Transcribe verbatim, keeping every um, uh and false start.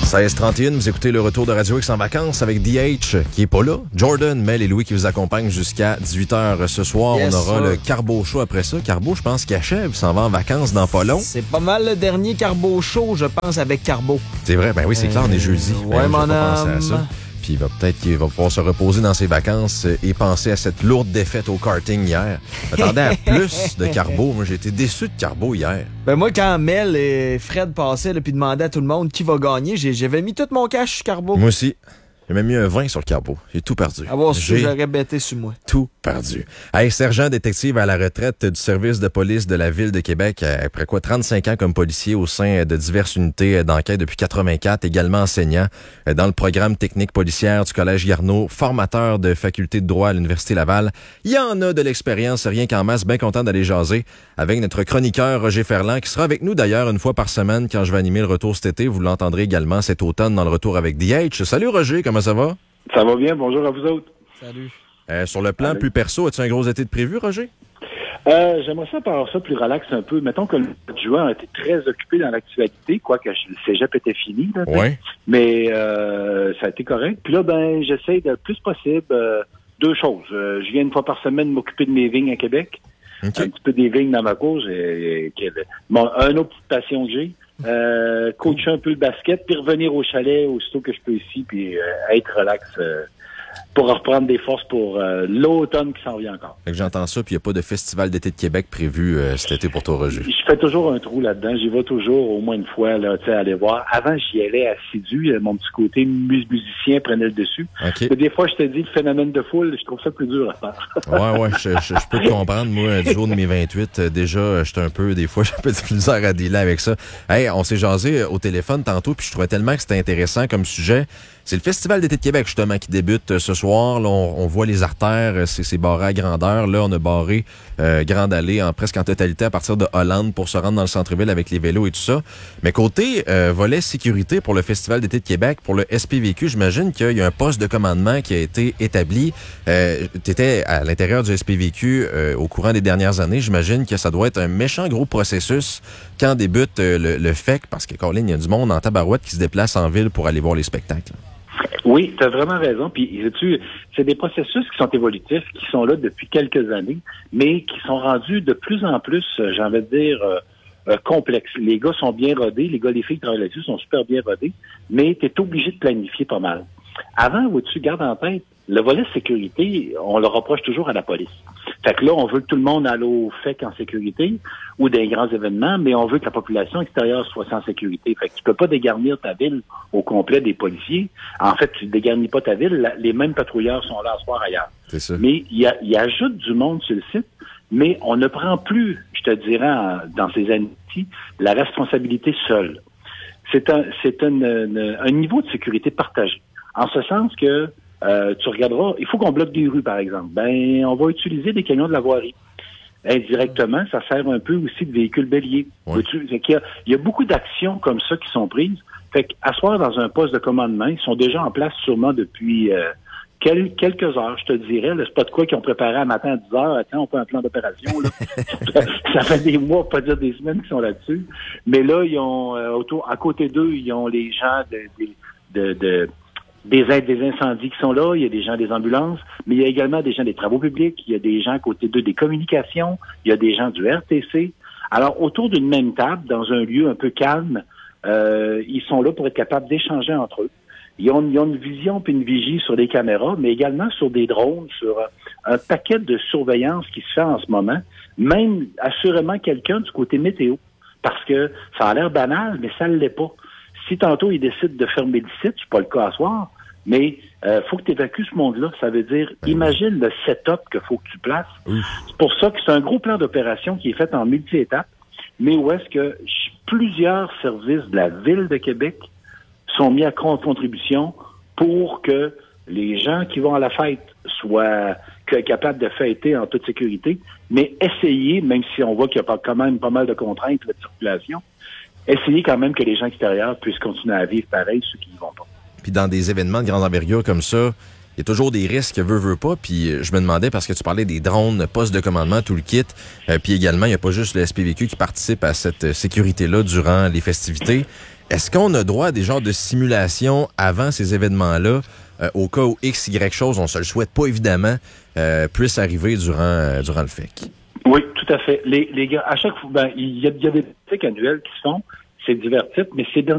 seize trente et un, vous écoutez le retour de Radio X en vacances avec D H qui est pas là. Jordan, Mel et Louis qui vous accompagnent jusqu'à dix-huit heures ce soir. Yes, on aura sir. Le Carbo Show après ça. Carbo, je pense qu'il achève, s'en va en vacances dans pas long. C'est pas mal le dernier Carbo Show, je pense, avec Carbo. C'est vrai, ben oui, c'est euh, clair, on est jeudi. Ouais, ben, mon homme. Puis il va peut-être qu'il va pouvoir se reposer dans ses vacances et penser à cette lourde défaite au karting hier. J'attendais à plus de Carbo. Moi, j'ai été déçu de Carbo hier. Ben moi, quand Mel et Fred passaient et demandaient à tout le monde qui va gagner, j'ai, j'avais mis tout mon cash sur Carbo. Moi aussi. J'ai même mis un vingt sur le Carbo. J'ai tout perdu. Ah bon, j'ai j'aurais bêté sur moi. Tout perdu. Hey, sergent détective à la retraite du service de police de la Ville de Québec, après quoi, trente-cinq ans comme policier au sein de diverses unités d'enquête depuis quatre-vingt-quatre, également enseignant dans le programme technique policière du Collège Garneau, formateur de faculté de droit à l'Université Laval. Il y en a de l'expérience, rien qu'en masse, bien content d'aller jaser avec notre chroniqueur Roger Ferland, qui sera avec nous d'ailleurs une fois par semaine quand je vais animer le retour cet été. Vous l'entendrez également cet automne dans le retour avec D H. Salut Roger, comment ça va? Ça va bien, bonjour à vous autres. Salut. Euh, sur le plan Salut. Plus perso, as-tu un gros été de prévu, Roger? Euh, j'aimerais ça par ça plus relax un peu. Mettons que le mois de juin a été très occupé dans l'actualité, quoique le cégep était fini. Là, ouais. Mais euh, ça a été correct. Puis là, ben, j'essaie de le plus possible euh, deux choses. Euh, je viens une fois par semaine m'occuper de mes vignes à Québec. Okay. Un petit peu des vignes dans ma cour. J'ai, j'ai, bon, un autre petite passion que j'ai. Euh, coacher un peu le basket, puis revenir au chalet aussitôt que je peux ici, puis euh, être relax euh, pour reprendre des forces pour euh, l'automne qui s'en vient encore. Fait que j'entends ça, puis il n'y a pas de festival d'été de Québec prévu euh, cet été pour toi, Roger. Je fais toujours un trou là-dedans. J'y vais toujours au moins une fois, là, tu sais, aller voir. Avant, j'y allais assidu. Mon petit côté mus- musicien prenait le dessus. Okay. Mais des fois, je te dis, le phénomène de foule, je trouve ça plus dur à faire. ouais, ouais, je, je, je peux te comprendre. Moi, du jour de mes vingt-huit, euh, déjà, j'étais un peu, des fois, j'ai un peu de misère à dealer avec ça. Hey, on s'est jasé au téléphone tantôt, puis je trouvais tellement que c'était intéressant comme sujet. C'est le Festival d'été de Québec, justement, qui débute ce soir. Là, on, on voit les artères, c'est, c'est barré à grandeur. Là, on a barré euh, Grande Allée en presque en totalité à partir de Hollande pour se rendre dans le centre-ville avec les vélos et tout ça. Mais côté euh, volet sécurité pour le Festival d'été de Québec, pour le S P V Q, j'imagine qu'il y a un poste de commandement qui a été établi. Euh, tu étais à l'intérieur du S P V Q euh, au courant des dernières années. J'imagine que ça doit être un méchant gros processus quand débute euh, le, le F E C, parce que, Colin, il y a du monde en tabarouette qui se déplace en ville pour aller voir les spectacles. Oui, tu as vraiment raison. Puis, sais-tu, c'est des processus qui sont évolutifs, qui sont là depuis quelques années, mais qui sont rendus de plus en plus, j'ai envie de dire, euh, euh, complexes. Les gars sont bien rodés, les gars, les filles qui travaillent là-dessus sont super bien rodés, mais tu es obligé de planifier pas mal. Avant, vois-tu, garde en tête, le volet sécurité, on le reproche toujours à la police. Fait que là, on veut que tout le monde aille au F E C en sécurité ou des grands événements, mais on veut que la population extérieure soit en sécurité. Fait que tu peux pas dégarnir ta ville au complet des policiers. En fait, tu dégarnis pas ta ville, la, les mêmes patrouilleurs sont là à soir ailleurs. C'est ça. Mais il y, a, il y ajoute du monde sur le site, mais on ne prend plus, je te dirais, en, dans ces années-ci, la responsabilité seule. C'est un, c'est un, un, un niveau de sécurité partagé. En ce sens que Euh, tu regarderas, il faut qu'on bloque des rues, par exemple. Ben, on va utiliser des camions de la voirie. Indirectement, ça sert un peu aussi de véhicules béliers. Ouais. Il y a, il y a beaucoup d'actions comme ça qui sont prises. Fait qu'asseoir dans un poste de commandement, ils sont déjà en place sûrement depuis euh, quel, quelques heures, je te dirais. Là, c'est pas de quoi qu'ils ont préparé un matin à dix heures. Attends, on fait un plan d'opération. Là. Ça fait des mois, pas dire des semaines, qui sont là-dessus. Mais là, ils ont euh, autour, à côté d'eux, ils ont les gens de, de, de, de des aides des incendies qui sont là, il y a des gens des ambulances, mais il y a également des gens des travaux publics, il y a des gens à côté d'eux des communications, il y a des gens du R T C. Alors, autour d'une même table, dans un lieu un peu calme, euh, ils sont là pour être capables d'échanger entre eux. Ils ont, ils ont une vision puis une vigie sur des caméras, mais également sur des drones, sur un paquet de surveillance qui se fait en ce moment, même assurément quelqu'un du côté météo, parce que ça a l'air banal, mais ça ne l'est pas. Si tantôt ils décident de fermer le site, c'est pas le cas à soir, mais euh, faut que tu évacues ce monde-là. Ça veut dire, imagine le setup qu'il faut que tu places. Ouf. C'est pour ça que c'est un gros plan d'opération qui est fait en multi-étapes, mais où est-ce que plusieurs services de la Ville de Québec sont mis à contribution pour que les gens qui vont à la fête soient capables de fêter en toute sécurité, mais essayer, même si on voit qu'il y a quand même pas mal de contraintes de circulation, essayer quand même que les gens extérieurs puissent continuer à vivre pareil, ceux qui n'y vont pas. Puis dans des événements de grande envergure comme ça, il y a toujours des risques, veut, veut pas. Puis je me demandais, parce que tu parlais des drones, postes de commandement, tout le kit. Euh, puis également, il n'y a pas juste le S P V Q qui participe à cette sécurité-là durant les festivités. Est-ce qu'on a droit à des genres de simulations avant ces événements-là, euh, au cas où X, Y chose, on se le souhaite pas évidemment, euh, puisse arriver durant, euh, durant le F E C? Oui, tout à fait. Les, les gars, à chaque fois, ben, il y a, il y a des pratiques annuelles qui se font, c'est divertissant, mais ces derniers